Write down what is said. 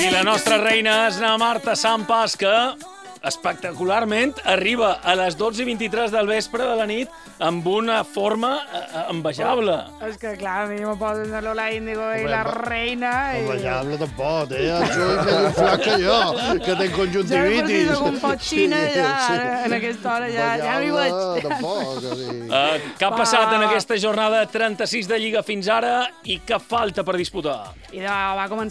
I la nostra reina és la Marta Sampas, que espectacularment arriba a les 12:23 del vespre de la nit amb una forma envejable. Es que, claro, a mí me puedo tener Lola Índigo y la reina. Envejable tampoc, Soy medio flac que jo, que tenc conjuntivitis. Ja un pot xina, ja, en aquesta hora ja m'hi veig. Tampoc, Què ha passat en aquesta jornada 36 de Lliga fins ara i què falta per disputar? I va començar